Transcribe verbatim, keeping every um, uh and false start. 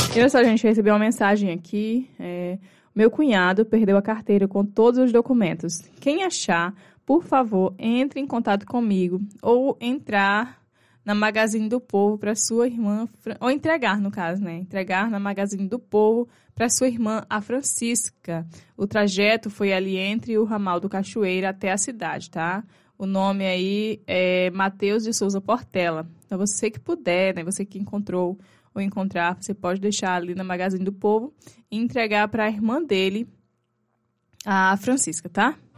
E olha só, gente, recebi uma mensagem aqui. É, meu cunhado perdeu a carteira com todos os documentos. Quem achar, por favor, entre em contato comigo ou entrar na Magazine do Povo para sua irmã, ou entregar, no caso, né? Entregar na Magazine do Povo para sua irmã, a Francisca. O trajeto foi ali entre o ramal do Cachoeira até a cidade, tá? O nome aí é Matheus de Souza Portela. Então, você que puder, né? Você que encontrou ou encontrar, você pode deixar ali na Magazine do Povo e entregar para a irmã dele, a Francisca, tá?